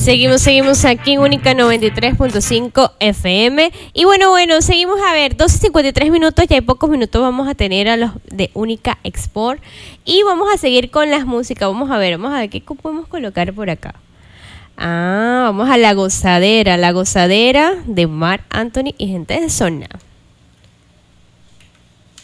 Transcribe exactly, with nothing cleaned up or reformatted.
Seguimos, seguimos aquí en Única noventa y tres punto cinco F M. Y bueno, bueno, seguimos a ver, doce y cincuenta y tres minutos, ya en pocos minutos vamos a tener a los de Única Export. Y vamos a seguir con las músicas. Vamos a ver, vamos a ver qué podemos colocar por acá. Ah, vamos a La Gozadera, La Gozadera de Marc Anthony y gente de zona.